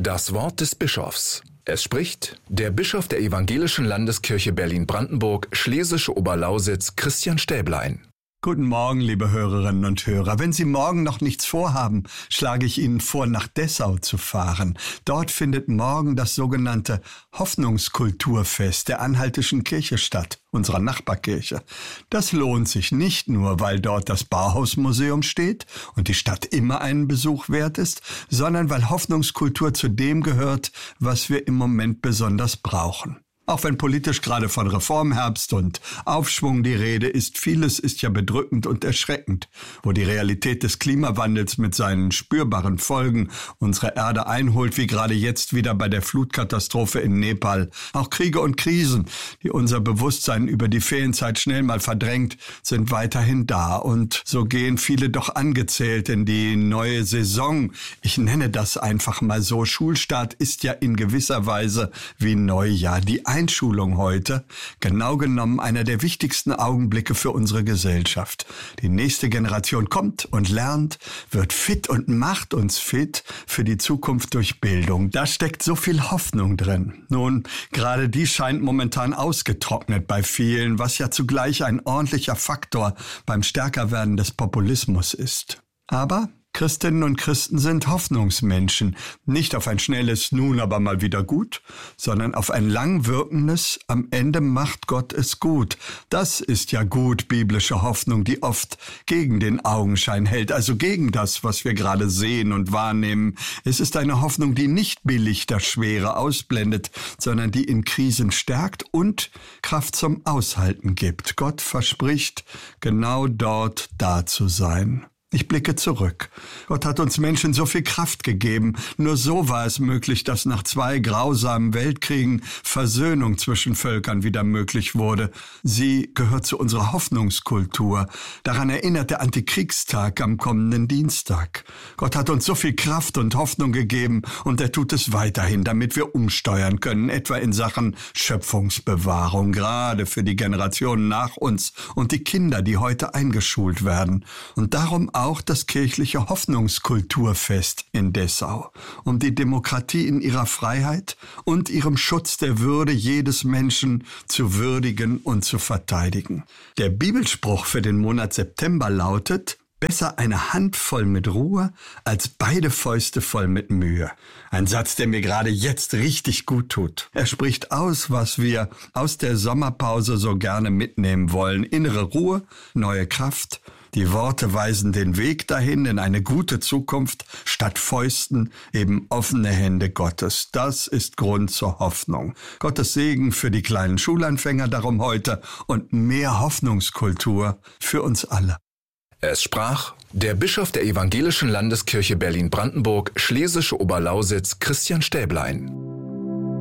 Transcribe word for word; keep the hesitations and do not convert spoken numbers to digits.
Das Wort des Bischofs. Es spricht der Bischof der Evangelischen Landeskirche Berlin-Brandenburg, Schlesische Oberlausitz, Christian Stäblein. Guten Morgen, liebe Hörerinnen und Hörer. Wenn Sie morgen noch nichts vorhaben, schlage ich Ihnen vor, nach Dessau zu fahren. Dort findet morgen das sogenannte Hoffnungskulturfest der Anhaltischen Kirche statt, unserer Nachbarkirche. Das lohnt sich nicht nur, weil dort das Bauhausmuseum steht und die Stadt immer einen Besuch wert ist, sondern weil Hoffnungskultur zu dem gehört, was wir im Moment besonders brauchen. Auch wenn politisch gerade von Reformherbst und Aufschwung die Rede ist, vieles ist ja bedrückend und erschreckend, wo die Realität des Klimawandels mit seinen spürbaren Folgen unsere Erde einholt, wie gerade jetzt wieder bei der Flutkatastrophe in Nepal. Auch Kriege und Krisen, die unser Bewusstsein über die Ferienzeit schnell mal verdrängt, sind weiterhin da. Und so gehen viele doch angezählt in die neue Saison. Ich nenne das einfach mal so. Schulstart ist ja in gewisser Weise wie Neujahr. Die Einschulung heute, genau genommen einer der wichtigsten Augenblicke für unsere Gesellschaft. Die nächste Generation kommt und lernt, wird fit und macht uns fit für die Zukunft durch Bildung. Da steckt so viel Hoffnung drin. Nun, gerade die scheint momentan ausgetrocknet bei vielen, was ja zugleich ein ordentlicher Faktor beim Stärkerwerden des Populismus ist. Aber Christinnen und Christen sind Hoffnungsmenschen, nicht auf ein schnelles Nun aber mal wieder gut, sondern auf ein langwirkendes, am Ende macht Gott es gut. Das ist ja gut biblische Hoffnung, die oft gegen den Augenschein hält, also gegen das, was wir gerade sehen und wahrnehmen. Es ist eine Hoffnung, die nicht billig das Schwere ausblendet, sondern die in Krisen stärkt und Kraft zum Aushalten gibt. Gott verspricht, genau dort da zu sein. Ich blicke zurück. Gott hat uns Menschen so viel Kraft gegeben. Nur so war es möglich, dass nach zwei grausamen Weltkriegen Versöhnung zwischen Völkern wieder möglich wurde. Sie gehört zu unserer Hoffnungskultur. Daran erinnert der Antikriegstag am kommenden Dienstag. Gott hat uns so viel Kraft und Hoffnung gegeben und er tut es weiterhin, damit wir umsteuern können, etwa in Sachen Schöpfungsbewahrung, gerade für die Generationen nach uns und die Kinder, die heute eingeschult werden. Und darum auch das kirchliche Hoffnungskulturfest in Dessau, um die Demokratie in ihrer Freiheit und ihrem Schutz der Würde jedes Menschen zu würdigen und zu verteidigen. Der Bibelspruch für den Monat September lautet: Besser eine Handvoll mit Ruhe als beide Fäuste voll mit Mühe. Ein Satz, der mir gerade jetzt richtig gut tut. Er spricht aus, was wir aus der Sommerpause so gerne mitnehmen wollen. Innere Ruhe, neue Kraft. Die Worte weisen den Weg dahin in eine gute Zukunft, statt Fäusten eben offene Hände Gottes. Das ist Grund zur Hoffnung. Gottes Segen für die kleinen Schulanfänger darum heute und mehr Hoffnungskultur für uns alle. Es sprach der Bischof der Evangelischen Landeskirche Berlin-Brandenburg, Schlesische Oberlausitz, Christian Stäblein.